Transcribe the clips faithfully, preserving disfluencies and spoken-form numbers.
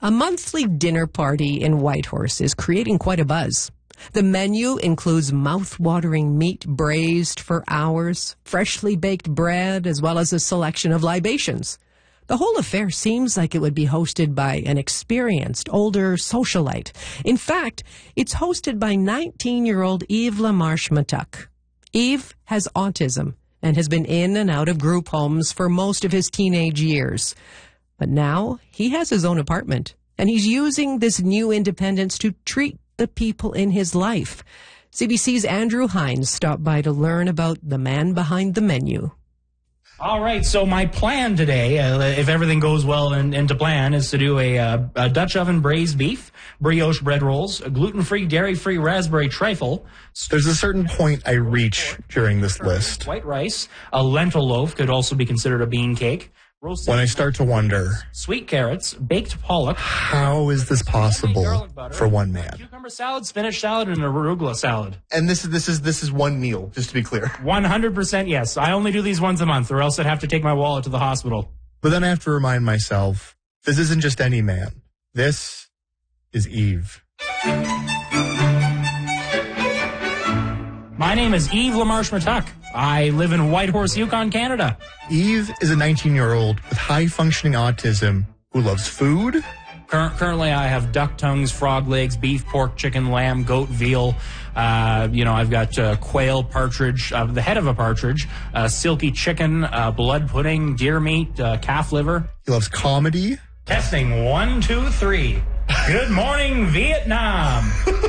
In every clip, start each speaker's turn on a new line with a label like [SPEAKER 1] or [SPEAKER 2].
[SPEAKER 1] A monthly dinner party in Whitehorse is creating quite a buzz. The menu includes mouth-watering meat braised for hours, freshly baked bread, as well as a selection of libations. The whole affair seems like it would be hosted by an experienced, older socialite. In fact, it's hosted by nineteen-year-old Yves Lamarche-Matuck. Yves has autism and has been in and out of group homes for most of his teenage years. But now he has his own apartment, and he's using this new independence to treat the people in his life. C B C's Andrew Hines stopped by to learn about the man behind the menu.
[SPEAKER 2] All right, so my plan today, uh, if everything goes well and, and to plan, is to do a, uh, a Dutch oven braised beef, brioche bread rolls, a gluten-free, dairy-free raspberry trifle.
[SPEAKER 3] There's a certain point I reach during this list.
[SPEAKER 2] White rice, a lentil loaf, could also be considered a bean cake.
[SPEAKER 3] When I start to wonder,
[SPEAKER 2] sweet carrots, baked pollock.
[SPEAKER 3] How is this possible for one man?
[SPEAKER 2] Cucumber salad, spinach salad, and an arugula salad.
[SPEAKER 4] And this is this is this is one meal, just to be clear.
[SPEAKER 2] one hundred percent yes. I only do these once a month, or else I'd have to take my wallet to the hospital.
[SPEAKER 3] But then I have to remind myself, this isn't just any man. This is Yves.
[SPEAKER 2] My name is Yves Lamarche-Matuck. I live in Whitehorse, Yukon, Canada.
[SPEAKER 3] Yves is a nineteen-year-old with high-functioning autism who loves food.
[SPEAKER 2] Cur- currently, I have duck tongues, frog legs, beef, pork, chicken, lamb, goat, veal. Uh, you know, I've got uh, quail, partridge, uh, the head of a partridge, uh, silky chicken, uh, blood pudding, deer meat, uh, calf liver.
[SPEAKER 3] He loves comedy.
[SPEAKER 2] Testing one, two, three. Good morning, Vietnam.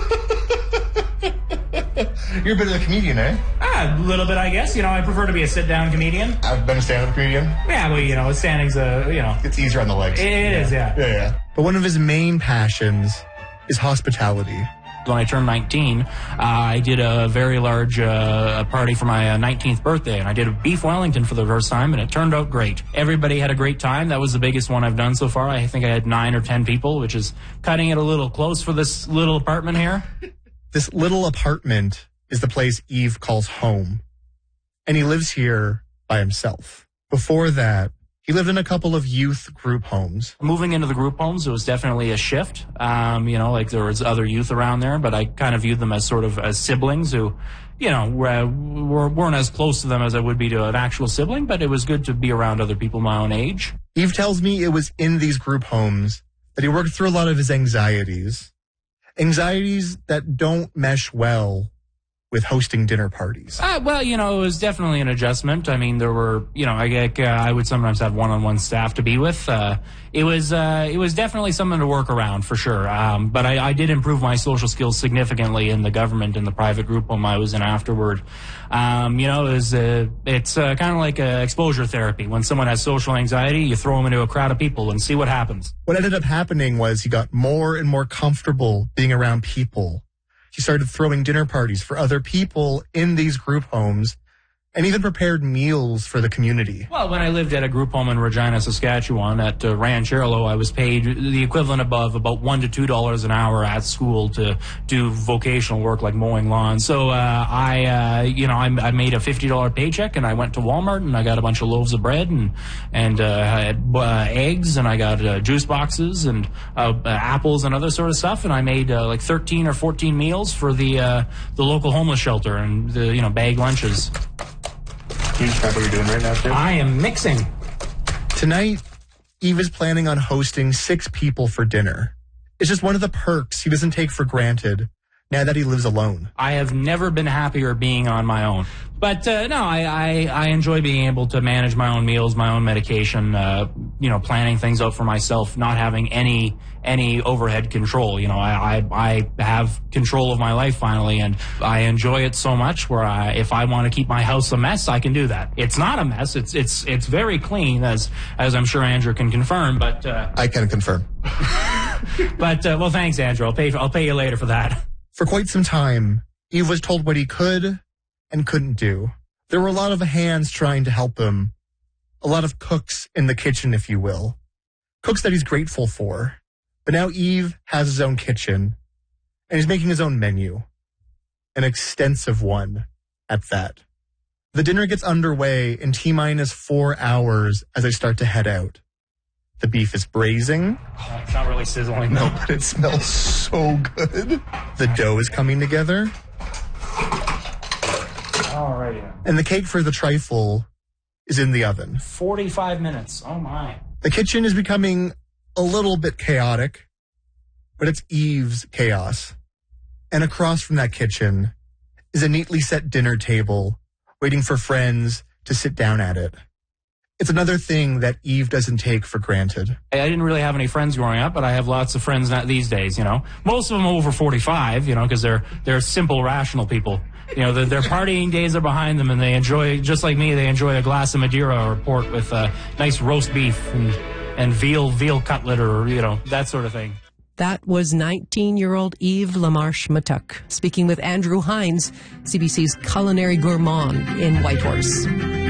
[SPEAKER 4] You're a bit of a comedian, eh?
[SPEAKER 2] Ah, a little bit, I guess. You know, I prefer to be a sit-down comedian.
[SPEAKER 4] I've been a stand-up comedian.
[SPEAKER 2] Yeah, well, you know, standing's a, you know.
[SPEAKER 4] It's easier on the legs.
[SPEAKER 2] It, it
[SPEAKER 4] yeah.
[SPEAKER 2] is, yeah.
[SPEAKER 4] Yeah, yeah.
[SPEAKER 3] But one of his main passions is hospitality.
[SPEAKER 2] When I turned nineteen, uh, I did a very large uh, party for my uh, nineteenth birthday, and I did a beef Wellington for the first time, and it turned out great. Everybody had a great time. That was the biggest one I've done so far. I think I had nine or ten people, which is cutting it a little close for this little apartment here.
[SPEAKER 3] This little apartment is the place Yves calls home, and he lives here by himself. Before that, he lived in a couple of youth group homes.
[SPEAKER 2] Moving into the group homes, it was definitely a shift. Um, you know, like there was other youth around there, but I kind of viewed them as sort of as siblings who, you know, were, were, weren't as close to them as I would be to an actual sibling, but it was good to be around other people my own age.
[SPEAKER 3] Yves tells me it was in these group homes that he worked through a lot of his anxieties. Anxieties that don't mesh well with hosting dinner parties.
[SPEAKER 2] Uh, well, you know, it was definitely an adjustment. I mean, there were, you know, I, uh, I would sometimes have one-on-one staff to be with. Uh, it was, uh, it was definitely something to work around for sure. Um, but I, I did improve my social skills significantly in the government and the private group home I was in afterward. Um, you know, it was, uh, it's uh, kind of like uh, exposure therapy. When someone has social anxiety, you throw them into a crowd of people and see what happens.
[SPEAKER 3] What ended up happening was he got more and more comfortable being around people. He started throwing dinner parties for other people in these group homes and even prepared meals for the community.
[SPEAKER 2] Well, when I lived at a group home in Regina, Saskatchewan at uh, Rancherlo, I was paid the equivalent above about one to two dollars an hour at school to do vocational work like mowing lawns. So uh, I, uh, you know, I, I made a fifty dollar paycheck, and I went to Walmart and I got a bunch of loaves of bread and and uh, I had uh, eggs, and I got uh, juice boxes and uh, uh, apples and other sort of stuff, and I made uh, like thirteen or fourteen meals for the uh, the local homeless shelter and the, you know, bag lunches.
[SPEAKER 4] Can you describe what you're doing right now, Tim?
[SPEAKER 2] I am mixing.
[SPEAKER 3] Tonight, Yves is planning on hosting six people for dinner. It's just one of the perks he doesn't take for granted now that he lives alone.
[SPEAKER 2] I have never been happier being on my own. But, uh, no, I, I, I enjoy being able to manage my own meals, my own medication, uh, you know, planning things out for myself, not having any any overhead control. You know, I, I, I have control of my life finally, and I enjoy it so much where I, if I want to keep my house a mess, I can do that. It's not a mess. It's it's it's very clean, as as I'm sure Andrew can confirm. But uh,
[SPEAKER 3] I can confirm.
[SPEAKER 2] But, uh, well, thanks, Andrew. I'll pay, I'll pay you later for that.
[SPEAKER 3] For quite some time, Yves was told what he could and couldn't do. There were a lot of hands trying to help him. A lot of cooks in the kitchen, if you will. Cooks that he's grateful for. But now Yves has his own kitchen, and he's making his own menu. An extensive one at that. The dinner gets underway in T-minus four hours as I start to head out. The beef is braising.
[SPEAKER 2] Oh, it's not really sizzling.
[SPEAKER 4] No, but it smells so good.
[SPEAKER 3] The dough is coming together.
[SPEAKER 2] Alrighty.
[SPEAKER 3] And the cake for the trifle is in the oven.
[SPEAKER 2] forty-five minutes. Oh, my.
[SPEAKER 3] The kitchen is becoming a little bit chaotic, but it's Eve's chaos. And across from that kitchen is a neatly set dinner table waiting for friends to sit down at it. It's another thing that Eve doesn't take for granted.
[SPEAKER 2] I didn't really have any friends growing up, but I have lots of friends now, these days, you know. Most of them over forty-five, you know, because they're, they're simple, rational people. You know, their, their partying days are behind them, and they enjoy, just like me, they enjoy a glass of Madeira or port with uh, nice roast beef and, and veal, veal cutlet or, you know, that sort of thing.
[SPEAKER 1] That was nineteen-year-old Eve Lamarche Matuk speaking with Andrew Hines, C B C's culinary gourmand in Whitehorse.